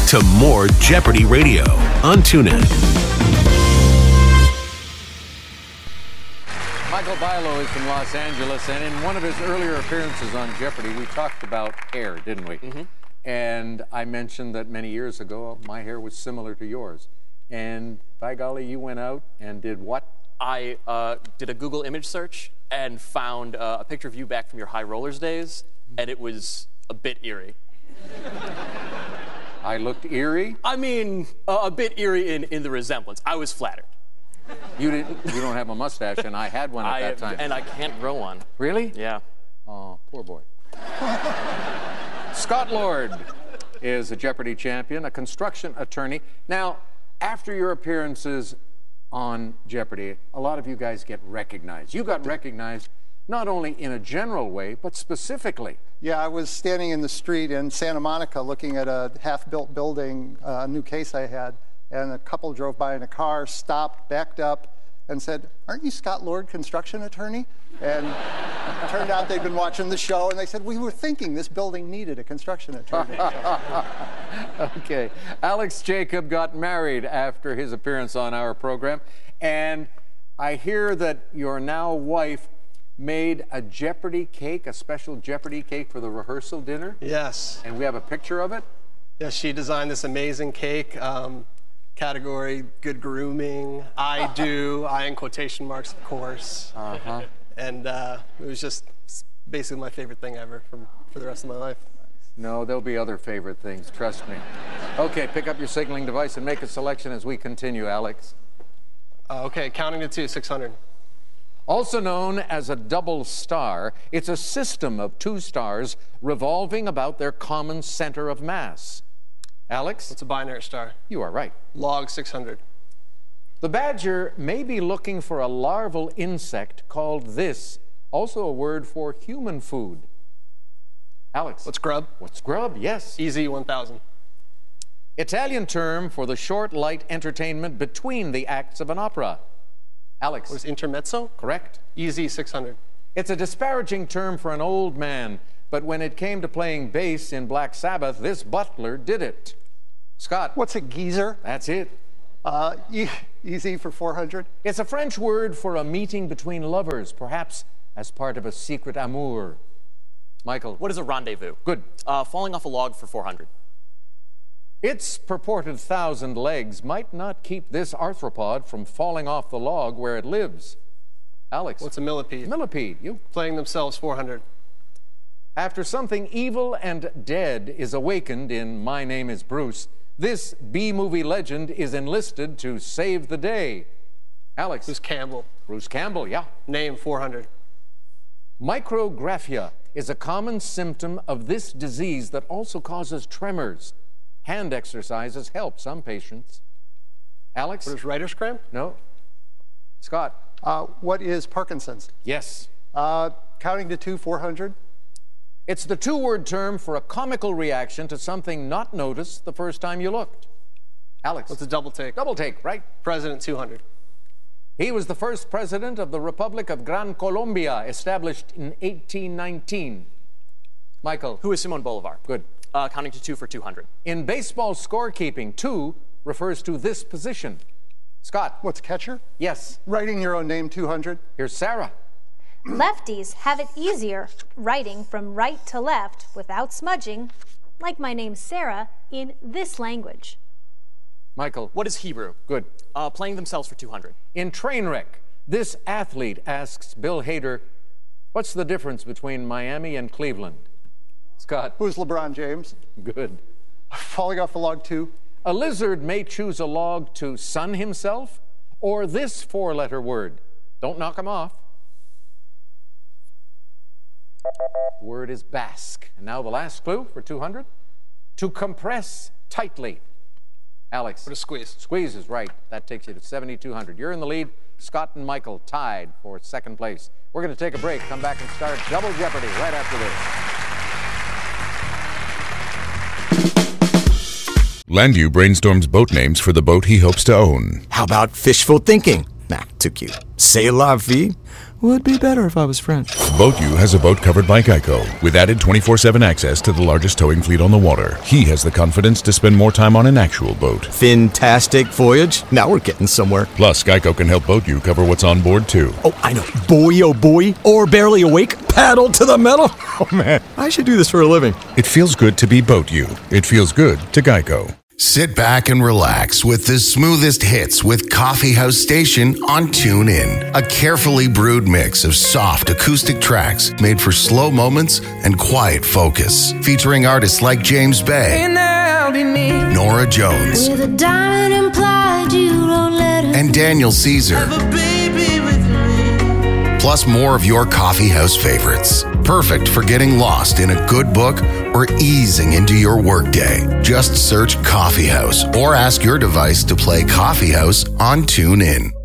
to more Jeopardy Radio on TuneIn. Michael Bilo is from Los Angeles, and in one of his earlier appearances on Jeopardy, we talked about hair, didn't we? Mm-hmm. And I mentioned that many years ago, my hair was similar to yours. And by golly, you went out and did what? I did a Google image search and found a picture of you back from your high rollers days, and it was a bit eerie. I looked eerie? I mean, a bit eerie in the resemblance. I was flattered. You don't have a mustache, and I had one at that time. And I can't grow one. Really? Yeah. Oh, poor boy. Scott Lord is a Jeopardy champion, a construction attorney. Now, after your appearances on Jeopardy, a lot of you guys get recognized. You got recognized not only in a general way, but specifically. Yeah, I was standing in the street in Santa Monica looking at a half-built building, a new case I had, and a couple drove by in a car, stopped, backed up, and said, "Aren't you Scott Lord, construction attorney?" And it turned out they'd been watching the show, and they said, "We were thinking this building needed a construction attorney." Okay. Alex Jacob got married after his appearance on our program, and I hear that your now wife made a Jeopardy cake, a special Jeopardy cake for the rehearsal dinner. Yes. And we have a picture of it. Yes, she designed this amazing cake. Category, good grooming. I in quotation marks, of course. Uh-huh. And it was just basically my favorite thing ever for the rest of my life. No, there'll be other favorite things, trust me. Okay, pick up your signaling device and make a selection as we continue, Alex. Okay, counting to 2, 600. Also known as a double star, it's a system of two stars revolving about their common center of mass. Alex? What's a binary star? You are right. Log 600. The badger may be looking for a larval insect called this, also a word for human food. Alex? What's grub? What's grub? Yes. Easy 1000. Italian term for the short, light entertainment between the acts of an opera. Alex? What is intermezzo? Correct. Easy 600. It's a disparaging term for an old man, but when it came to playing bass in Black Sabbath, this butler did it. Scott? What's a geezer? That's it. Easy for 400. It's a French word for a meeting between lovers, perhaps as part of a secret amour. Michael? What is a rendezvous? Good. Falling off a log for 400. Its purported 1,000 legs might not keep this arthropod from falling off the log where it lives. Alex? What's a millipede? Millipede. You? Playing themselves 400. After something evil and dead is awakened in My Name is Bruce, this B-movie legend is enlisted to save the day. Alex? Bruce Campbell. Bruce Campbell, yeah. Name 400. Micrographia is a common symptom of this disease that also causes tremors. Hand exercises help some patients. Alex? What is writer's cramp? No. Scott? What is Parkinson's? Yes. Counting to 2, 400. It's the two-word term for a comical reaction to something not noticed the first time you looked. Alex? What's a double take? Double take, right? President 200. He was the first president of the Republic of Gran Colombia, established in 1819. Michael? Who is Simon Bolivar? Good. Counting to 2 for 200. In baseball scorekeeping, 2 refers to this position. Scott? What's catcher? Yes. Writing your own name 200. Here's Sarah. Lefties have it easier writing from right to left without smudging, like my name's Sarah, in this language. Michael? What is Hebrew? Good. Playing themselves for 200. In Trainwreck, this athlete asks Bill Hader, what's the difference between Miami and Cleveland? Scott? Who's LeBron James? Good. Falling off a log 2. A lizard may choose a log to sun himself, or this 4-letter word. Don't knock him off. Word is Basque. And now the last clue for 200. To compress tightly. Alex? What is squeeze? Squeeze is right. That takes you to 7,200. You're in the lead. Scott and Michael tied for second place. We're going to take a break, come back and start Double Jeopardy right after this. Landu brainstorms boat names for the boat he hopes to own. How about fishful thinking? Nah, too cute. C'est la vie. Would be better if I was French. Boat You has a boat covered by Geico, with added 24/7 access to the largest towing fleet on the water. He has the confidence to spend more time on an actual boat. Fantastic voyage. Now we're getting somewhere. Plus, Geico can help Boat You cover what's on board, too. Oh, I know. Boy, oh boy. Or barely awake. Paddle to the metal. Oh, man. I should do this for a living. It feels good to be Boat You. It feels good to Geico. Sit back and relax with the smoothest hits with Coffee House Station on TuneIn. A carefully brewed mix of soft acoustic tracks made for slow moments and quiet focus. Featuring artists like James Bay, Nora Jones, and Daniel Caesar. Plus more of your coffee house favorites. Perfect for getting lost in a good book or easing into your workday. Just search Coffee House or ask your device to play Coffee House on TuneIn.